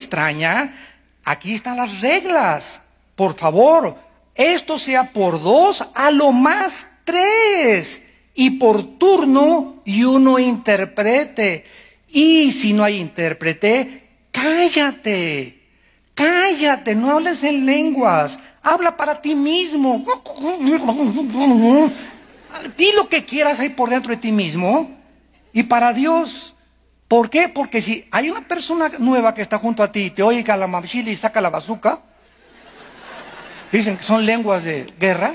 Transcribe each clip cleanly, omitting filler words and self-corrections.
extraña, aquí están las reglas. Por favor, esto sea por 2, a lo más 3. Y por turno, y uno interprete. Y si no hay intérprete, cállate. Cállate, no hables en lenguas. Habla para ti mismo. Di lo que quieras ahí por dentro de ti mismo. Y para Dios. ¿Por qué? Porque si hay una persona nueva que está junto a ti y te oye calamamchili y saca la bazuca, dicen que son lenguas de guerra.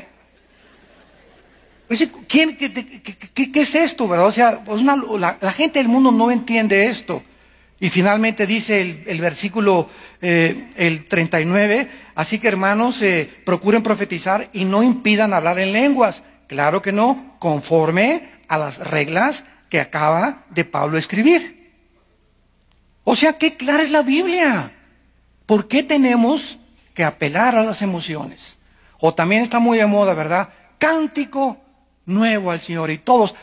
¿Qué es esto, verdad? O sea, pues la gente del mundo no entiende esto. Y finalmente dice el versículo el 39, así que hermanos, procuren profetizar y no impidan hablar en lenguas. Claro que no, conforme a las reglas que acaba de Pablo escribir. O sea, qué clara es la Biblia. ¿Por qué tenemos que apelar a las emociones? O también está muy de moda, ¿verdad? Cántico nuevo al Señor, y todos,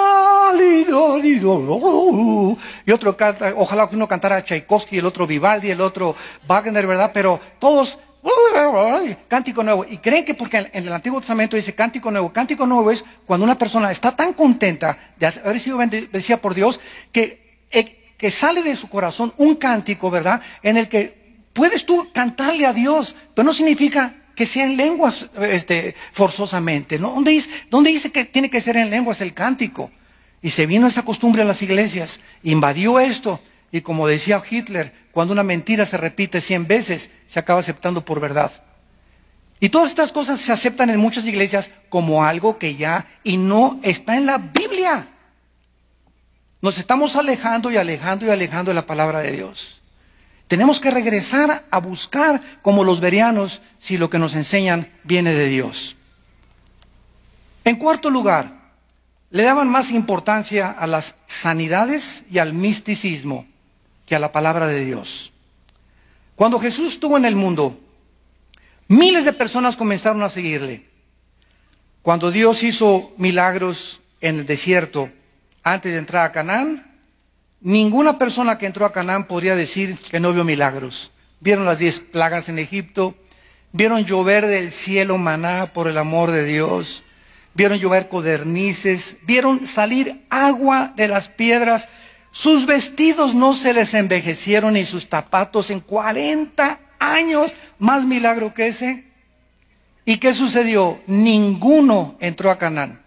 y otro canta, ojalá que uno cantara Tchaikovsky, el otro Vivaldi, el otro Wagner, ¿verdad? Pero todos, cántico nuevo. Y creen que porque en el Antiguo Testamento dice cántico nuevo es cuando una persona está tan contenta de haber sido bendecida por Dios, que sale de su corazón un cántico, ¿verdad? En el que puedes tú cantarle a Dios, pero no significa que sea en lenguas forzosamente, ¿no? ¿Dónde dice que tiene que ser en lenguas el cántico? Y se vino esa costumbre a las iglesias, invadió esto, y como decía Hitler, cuando una mentira se repite 100 veces, se acaba aceptando por verdad. Y todas estas cosas se aceptan en muchas iglesias como algo que ya, y no está en la Biblia. Nos estamos alejando y alejando y alejando de la palabra de Dios. Tenemos que regresar a buscar como los bereanos si lo que nos enseñan viene de Dios. En cuarto lugar, le daban más importancia a las sanidades y al misticismo que a la palabra de Dios. Cuando Jesús estuvo en el mundo, miles de personas comenzaron a seguirle. Cuando Dios hizo milagros en el desierto antes de entrar a Canaán, ninguna persona que entró a Canaán podría decir que no vio milagros. Vieron las 10 plagas en Egipto, vieron llover del cielo maná por el amor de Dios, vieron llover codornices, vieron salir agua de las piedras, sus vestidos no se les envejecieron ni sus zapatos en 40 años, más milagro que ese. ¿Y qué sucedió? Ninguno entró a Canaán.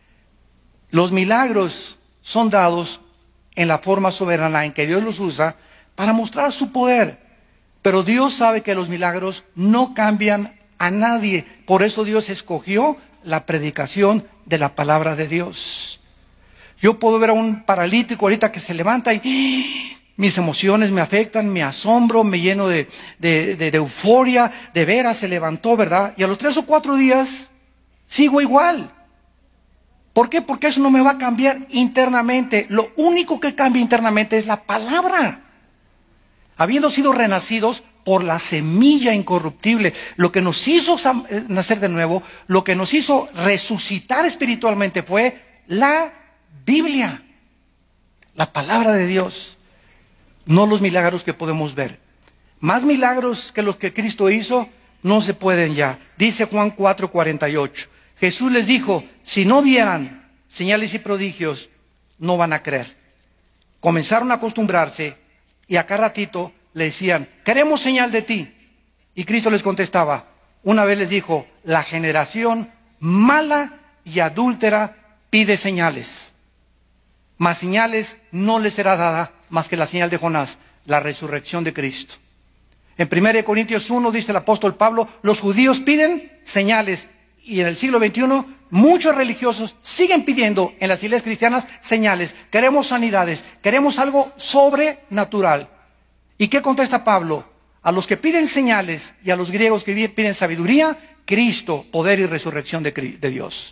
Los milagros son dados en la forma soberana en que Dios los usa para mostrar su poder. Pero Dios sabe que los milagros no cambian a nadie. Por eso Dios escogió la predicación de la palabra de Dios. Yo puedo ver a un paralítico ahorita que se levanta y mis emociones me afectan, me asombro, me lleno de euforia, de veras se levantó, ¿verdad? Y a los 3 o 4 días sigo igual. ¿Por qué? Porque eso no me va a cambiar internamente. Lo único que cambia internamente es la palabra. Habiendo sido renacidos por la semilla incorruptible, lo que nos hizo nacer de nuevo, lo que nos hizo resucitar espiritualmente fue la Biblia, la palabra de Dios, no los milagros que podemos ver. Más milagros que los que Cristo hizo no se pueden ya. Dice Juan 4:48. Jesús les dijo, si no vieran señales y prodigios, no van a creer. Comenzaron a acostumbrarse y a cada ratito le decían, queremos señal de ti. Y Cristo les contestaba, una vez les dijo, la generación mala y adúltera pide señales. Mas señales no les será dada más que la señal de Jonás, la resurrección de Cristo. En 1 Corintios 1 dice el apóstol Pablo, los judíos piden señales. Y en el siglo XXI, muchos religiosos siguen pidiendo en las iglesias cristianas señales. Queremos sanidades, queremos algo sobrenatural. ¿Y qué contesta Pablo? A los que piden señales y a los griegos que piden sabiduría, Cristo, poder y resurrección de Dios.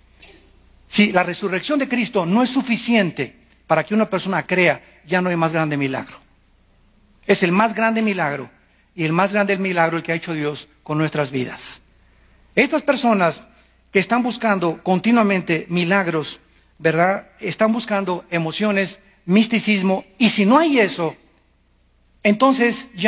Si la resurrección de Cristo no es suficiente para que una persona crea, ya no hay más grande milagro. Es el más grande milagro y el más grande milagro el que ha hecho Dios con nuestras vidas. Estas personas que están buscando continuamente milagros, ¿verdad? Están buscando emociones, misticismo, y si no hay eso, entonces ya